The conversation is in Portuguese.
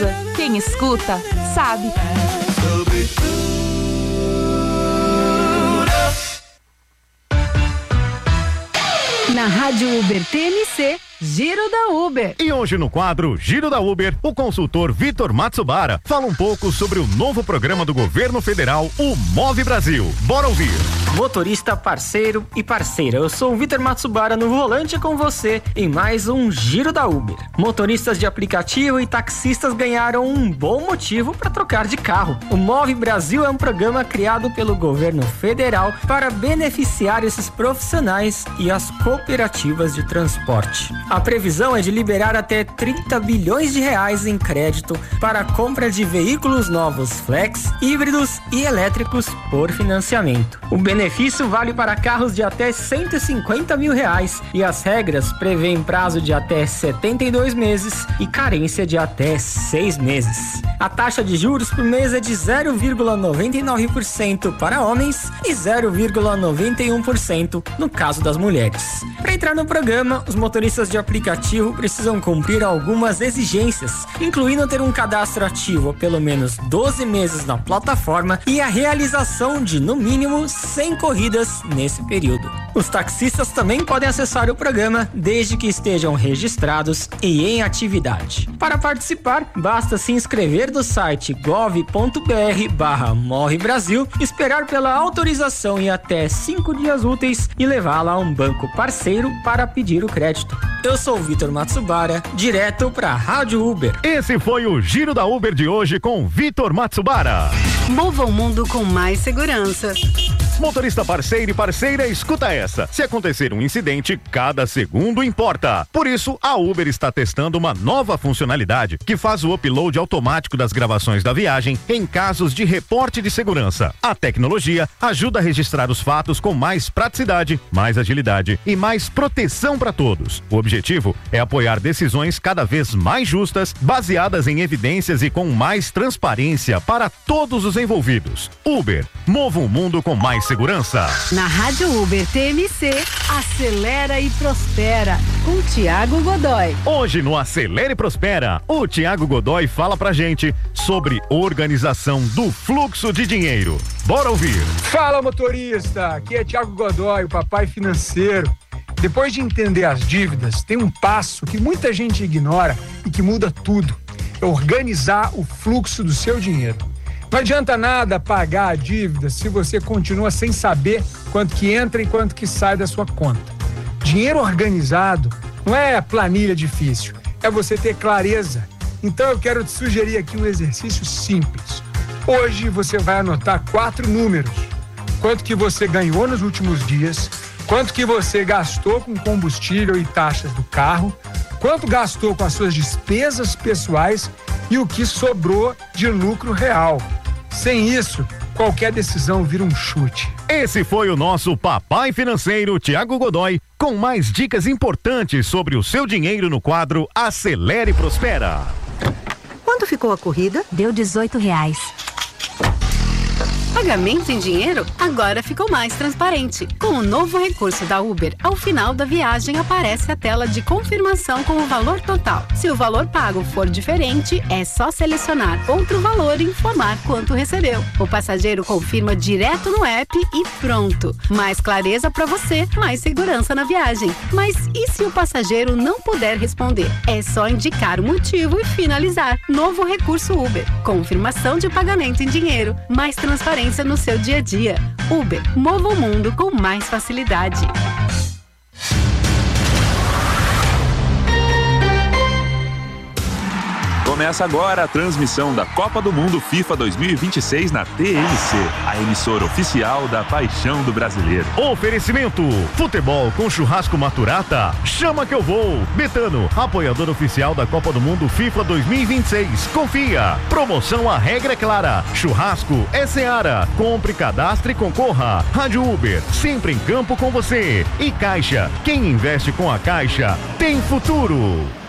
certeza, quem escuta sabe. Na Rádio Uber TMC, Giro da Uber. E hoje no quadro Giro da Uber, o consultor Vitor Matsubara fala um pouco sobre o novo programa do governo federal, o Move Brasil. Bora ouvir. Motorista, parceiro e parceira, eu sou o Vitor Matsubara no volante com você em mais um Giro da Uber. Motoristas de aplicativo e taxistas ganharam um bom motivo para trocar de carro. O Move Brasil é um programa criado pelo governo federal para beneficiar esses profissionais e as cooperativas de transporte. A previsão é de liberar até 30 bilhões de reais em crédito para a compra de veículos novos flex, híbridos e elétricos por financiamento. O benefício vale para carros de até 150 mil reais e as regras prevêem prazo de até 72 meses e carência de até 6 meses. A taxa de juros por mês é de 0,99% para homens e 0,91% no caso das mulheres. Para entrar no programa, os motoristas de aplicativo precisam cumprir algumas exigências, incluindo ter um cadastro ativo há pelo menos 12 meses na plataforma e a realização de, no mínimo, 100 corridas nesse período. Os taxistas também podem acessar o programa desde que estejam registrados e em atividade. Para participar, basta se inscrever no site gov.br/Morre Brasil, esperar pela autorização em até 5 dias úteis e levá-la a um banco parceiro para pedir o crédito. Eu sou o Vitor Matsubara, direto para a Rádio Uber. Esse foi o Giro da Uber de hoje com Vitor Matsubara. Mova o mundo com mais segurança. Motorista parceiro e parceira, escuta essa. Se acontecer um incidente, cada segundo importa. Por isso, a Uber está testando uma nova funcionalidade que faz o upload automático das gravações da viagem em casos de reporte de segurança. A tecnologia ajuda a registrar os fatos com mais praticidade, mais agilidade e mais proteção para todos. O objetivo é apoiar decisões cada vez mais justas, baseadas em evidências e com mais transparência para todos os envolvidos. Uber, mova o mundo com mais segurança. Na Rádio Uber TMC, Acelera e Prospera, com Thiago Godoy. Hoje no Acelera e Prospera, o Thiago Godoy fala pra gente sobre organização do fluxo de dinheiro. Bora ouvir. Fala, motorista, aqui é Thiago Godoy, o papai financeiro. Depois de entender as dívidas, tem um passo que muita gente ignora e que muda tudo. É organizar o fluxo do seu dinheiro. Não adianta nada pagar a dívida se você continua sem saber quanto que entra e quanto que sai da sua conta. Dinheiro organizado não é planilha difícil, é você ter clareza. Então eu quero te sugerir aqui um exercício simples. Hoje você vai anotar 4 números. Quanto que você ganhou nos últimos dias, quanto que você gastou com combustível e taxas do carro, quanto gastou com as suas despesas pessoais e o que sobrou de lucro real. Sem isso, qualquer decisão vira um chute. Esse foi o nosso papai financeiro, Thiago Godoy, com mais dicas importantes sobre o seu dinheiro no quadro Acelera e Prospera. Quanto ficou a corrida? Deu R$18. Pagamento em dinheiro agora ficou mais transparente. Com o novo recurso da Uber, ao final da viagem aparece a tela de confirmação com o valor total. Se o valor pago for diferente, é só selecionar outro valor e informar quanto recebeu. O passageiro confirma direto no app e pronto. Mais clareza para você, mais segurança na viagem. Mas e se o passageiro não puder responder? É só indicar o motivo e finalizar. Novo recurso Uber. Confirmação de pagamento em dinheiro. Mais transparência no seu dia a dia. Uber, mova o mundo com mais facilidade. Começa agora a transmissão da Copa do Mundo FIFA 2026 na TMC, a emissora oficial da paixão do brasileiro. Oferecimento: futebol com churrasco Maturata. Chama que eu vou. Betano, apoiador oficial da Copa do Mundo FIFA 2026. Confia. Promoção A Regra é Clara. Churrasco é Seara. Compre, cadastre e concorra. Rádio Uber, sempre em campo com você. E Caixa, quem investe com a Caixa tem futuro.